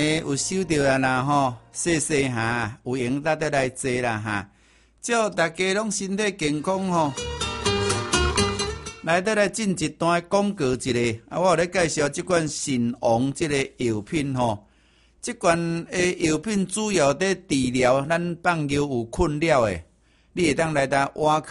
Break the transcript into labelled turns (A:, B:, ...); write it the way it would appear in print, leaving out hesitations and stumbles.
A: 有收到啊啦吼，谢谢哈，有闲咱得来坐啦哈。祝大家拢身体健康吼。来得来进一段广告一个，我有咧介绍即款神王即个药品吼。即款药品主要伫治疗咱放尿有困扰的，你会当来搭挖